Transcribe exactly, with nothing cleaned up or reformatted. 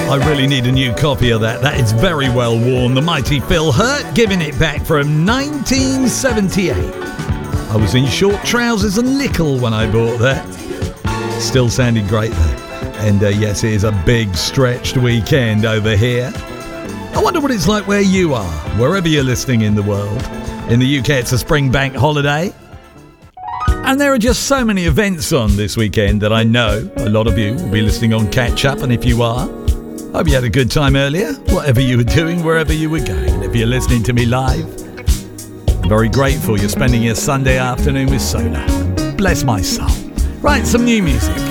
I really need a new copy of that. That is very well worn. The mighty Phil Hurt giving it back from nineteen seventy-eight. I was in short trousers and lickle when I bought that. Still sounded great though. And uh, yes, it is a big stretched weekend over here. I wonder what it's like where you are, wherever you're listening in the world. In the U K, it's a spring bank holiday. And there are just so many events on this weekend that I know a lot of you will be listening on Catch Up. And if you are, hope you had a good time earlier, whatever you were doing, wherever you were going. And if you're listening to me live, I'm very grateful you're spending your Sunday afternoon with Solar. Bless my soul. Right, some new music.